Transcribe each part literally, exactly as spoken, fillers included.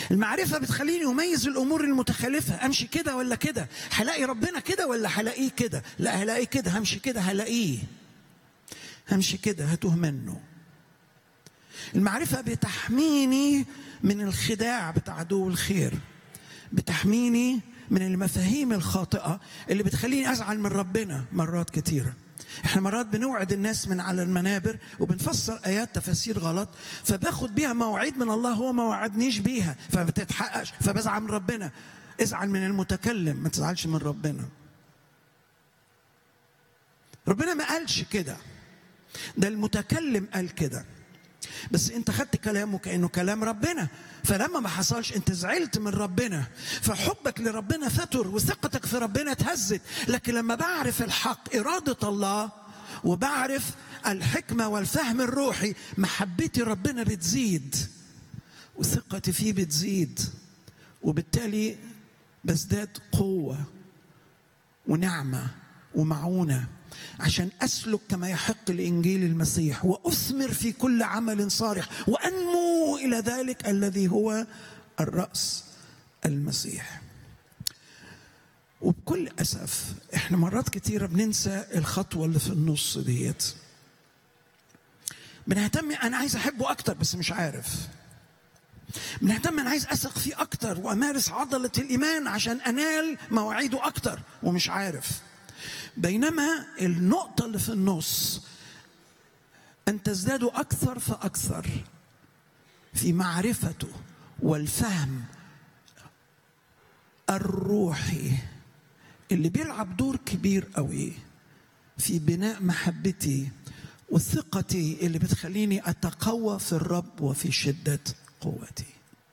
المعرفة بتخليني أميز الأمور المتخلفة، أمشي كده ولا كده، هلاقي ربنا كده ولا هلاقيه كده، لا هلاقيه كده، همشي كده هلاقيه، همشي كده هتوه منه. المعرفة بتحميني من الخداع بتاع عدو الخير، بتحميني من المفاهيم الخاطئة اللي بتخليني أزعل من ربنا مرات كتيرة. احنا مرات بنوعد الناس من على المنابر وبنفسر آيات تفاسير غلط، فباخد بيها مواعيد من الله هو ما وعدنيش بيها، فبتتحققش، فبزعل من ربنا. ازعل من المتكلم، ما تزعلش من ربنا. ربنا ما قالش كده، ده المتكلم قال كده، بس انت خدت كلامه كأنه كلام ربنا، فلما ما حصلش انت زعلت من ربنا، فحبك لربنا فتر وثقتك في ربنا اتهزت. لكن لما بعرف الحق إرادة الله وبعرف الحكمة والفهم الروحي، محبتي ربنا بتزيد وثقتي فيه بتزيد، وبالتالي بزداد قوة ونعمة ومعونة عشان أسلك كما يحق لإنجيل المسيح، وأثمر في كل عمل صالح، وأنمو إلى ذلك الذي هو الرأس المسيح. وبكل أسف إحنا مرات كتيرة بننسى الخطوة اللي في النص ديت. بنهتم أنا عايز أحبه أكتر بس مش عارف، بنهتم أنا عايز أثق فيه أكتر وأمارس عضلة الإيمان عشان أنال مواعيده أكتر ومش عارف. بينما النقطة اللي في النص أن تزدادوا أكثر فأكثر في معرفته والفهم الروحي اللي بيلعب دور كبير قوي في بناء محبتي وثقتي اللي بتخليني أتقوى في الرب وفي شدة قوتي.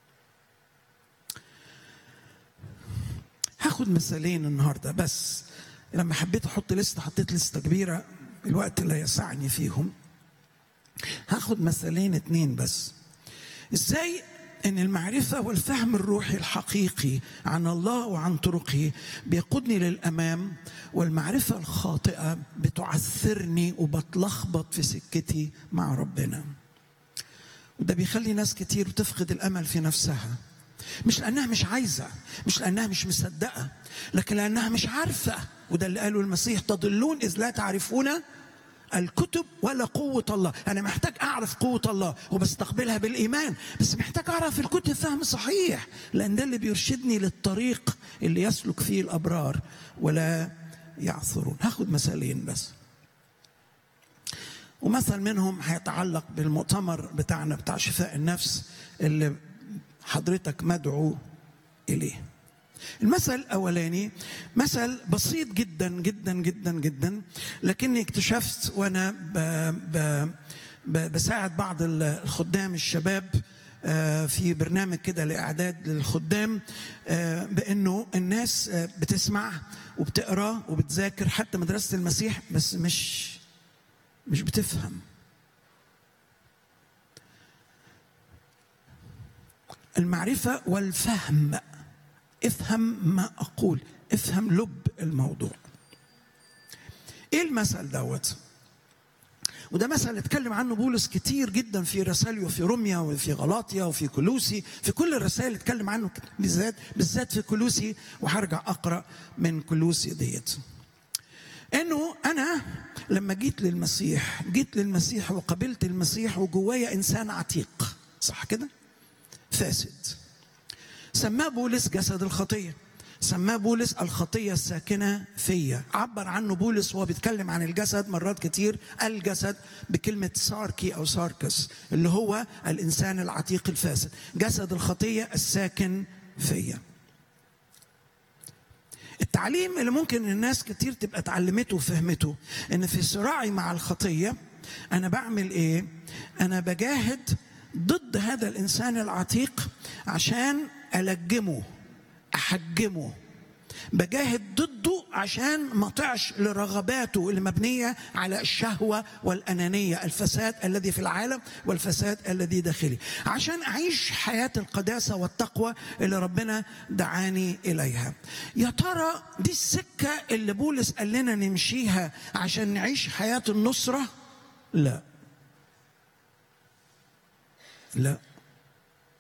هاخد مثالين النهاردة بس. لما حبيت أحط لستة حطيت لستة كبيرة، الوقت لا يسعني فيهم. هاخد مثالين اتنين بس. إزاي إن المعرفة والفهم الروحي الحقيقي عن الله وعن طرقه بيقودني للأمام، والمعرفة الخاطئة بتعثرني وبتلخبط في سكتي مع ربنا. وده بيخلي ناس كتير تفقد الأمل في نفسها، مش لأنها مش عايزة، مش لأنها مش مصدقة، لكن لأنها مش عارفة. وده اللي قاله المسيح: تضلون إذ لا تعرفون الكتب ولا قوة الله. أنا محتاج أعرف قوة الله وبستقبلها بالإيمان، بس محتاج أعرف الكتب فهم صحيح، لأن ده اللي بيرشدني للطريق اللي يسلك فيه الأبرار ولا يعثرون. هاخد مثالين بس، ومثل منهم هيتعلق بالمؤتمر بتاعنا بتاع شفاء النفس اللي حضرتك مدعو إليه. المثل الأولاني مثل بسيط جدا جدا جدا جدا، لكني اكتشفت وأنا ب ب ب بساعد بعض الخدام الشباب في برنامج كده لإعداد للخدام، بأنه الناس بتسمع وبتقرأ وبتذاكر حتى مدرسة المسيح، بس مش مش بتفهم. المعرفة والفهم، افهم ما أقول، افهم لب الموضوع. إيه المثل دوت؟ وده مثل اتكلم عنه بولس كتير جدا في رسائله، في روميا وفي غلاطيا وفي كولوسي، في كل الرسائل اتكلم عنه بالذات بالذات في كولوسي، وهرجع أقرأ من كولوسي ديت. إنه أنا لما جيت للمسيح جيت للمسيح وقبلت المسيح وجوايا إنسان عتيق، صح كده؟ فاسد. سماه بولس جسد الخطية، سماه بولس الخطية الساكنة فيا. عبر عنه بولس وهو بيتكلم عن الجسد مرات كتير الجسد بكلمة ساركي أو ساركس، اللي هو الإنسان العتيق الفاسد، جسد الخطية الساكن فيا. التعليم اللي ممكن الناس كتير تبقى اتعلمته وفهمته إن في صراعي مع الخطية أنا بعمل إيه؟ أنا بجاهد ضد هذا الإنسان العتيق عشان ألجمه أحجمه، بجاهد ضده عشان ما طعش لرغباته اللي مبنية على الشهوة والأنانية، الفساد الذي في العالم والفساد الذي داخلي، عشان أعيش حياة القداسة والتقوى اللي ربنا دعاني إليها. يا ترى دي السكة اللي بولس قال لنا نمشيها عشان نعيش حياة النصرة؟ لا لا